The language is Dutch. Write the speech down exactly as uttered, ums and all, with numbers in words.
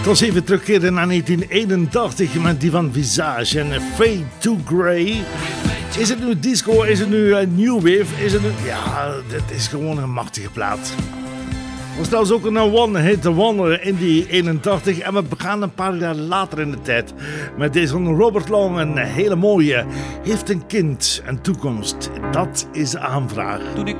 Tot even terugkeren naar negentien eenentachtig met die van Visage en Fade to Grey. Is het nu disco? Is het nu uh, new wave? Is het nu... Ja, dit is gewoon een machtige plaat. Er was trouwens ook een One Hit Wonder in die eenentachtig. En we gaan een paar jaar later in de tijd met deze van Robert Long. Een hele mooie. Heeft een kind, een toekomst. Dat is de aanvraag. Toen ik